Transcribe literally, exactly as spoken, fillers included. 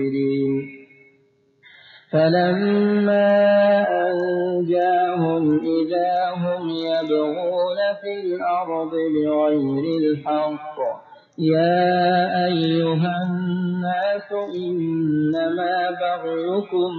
فلما أنجاهم إذا هم يبغون في الأرض بغير الحق يا أيها الناس إنما بغيكم